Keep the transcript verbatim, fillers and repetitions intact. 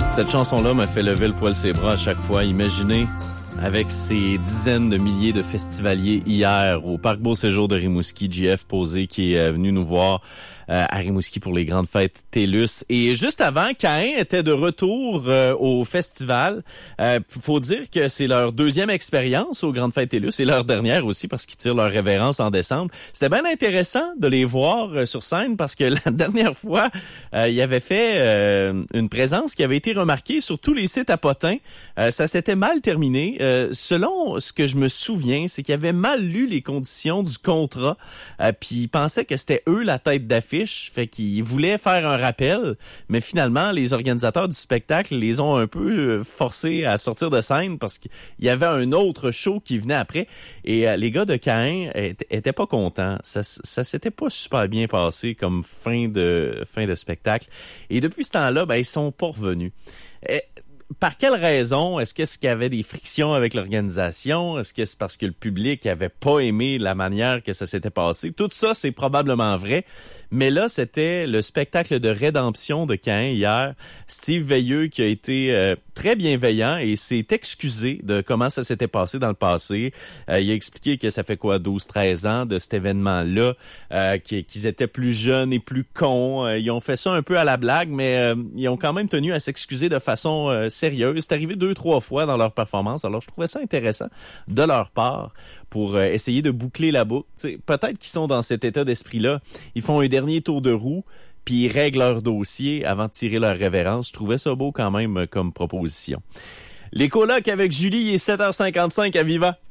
Cette chanson-là m'a fait lever le poil ses bras à chaque fois. Imaginez, avec ces dizaines de milliers de festivaliers hier au Parc Beau Séjour de Rimouski, J F Posé qui est venu nous voir euh, à Rimouski pour les grandes fêtes TELUS. Et juste avant, Caïn était de retour euh, au festival. Euh, faut dire que c'est leur deuxième expérience aux grandes fêtes TELUS et leur dernière aussi parce qu'ils tirent leur révérence en décembre. C'était bien intéressant de les voir euh, sur scène parce que la dernière fois, euh, ils avaient fait euh, une présence qui avait été remarquée sur tous les sites à potins. Euh, ça s'était mal terminé. Euh, selon ce que je me souviens, c'est qu'ils avaient mal lu les conditions du contrat, euh, puis ils pensaient que c'était eux la tête d'affiche, fait qu'ils voulaient faire un rappel, mais finalement, les organisateurs du spectacle les ont un peu forcés à sortir de scène parce qu'il y avait un autre show qui venait après, et euh, les gars de Caïn étaient, étaient pas contents. Ça, ça s'était pas super bien passé comme fin de fin de spectacle, et depuis ce temps-là, ben ils sont pas revenus. Et, par quelle raison? Est-ce que est-ce qu'il y avait des frictions avec l'organisation? Est-ce que c'est parce que le public avait pas aimé la manière que ça s'était passé? Tout ça, c'est probablement vrai. Mais là, c'était le spectacle de rédemption de Caïn hier. Steve Veilleux qui a été euh, très bienveillant et s'est excusé de comment ça s'était passé dans le passé. Euh, il a expliqué que ça fait quoi, douze treize ans de cet événement-là, euh, qu'ils étaient plus jeunes et plus cons. Euh, ils ont fait ça un peu à la blague, mais euh, ils ont quand même tenu à s'excuser de façon euh, sérieuse. C'est arrivé deux, trois fois dans leur performance. Alors, je trouvais ça intéressant de leur part pour euh, essayer de boucler la boucle. T'sais, peut-être qu'ils sont dans cet état d'esprit-là. Ils font un dernier tour de roue, puis ils règlent leur dossier avant de tirer leur révérence. Je trouvais ça beau quand même euh, comme proposition. Les colocs avec Julie, il est sept heures cinquante-cinq à Viva.